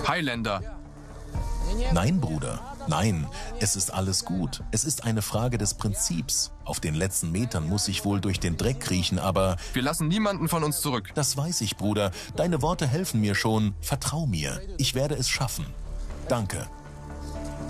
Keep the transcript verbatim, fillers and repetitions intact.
Highlander. Nein, Bruder, nein, es ist alles gut. Es ist eine Frage des Prinzips. Auf den letzten Metern muss ich wohl durch den Dreck kriechen, aber... Wir lassen niemanden von uns zurück. Das weiß ich, Bruder. Deine Worte helfen mir schon. Vertrau mir. Ich werde es schaffen. Danke.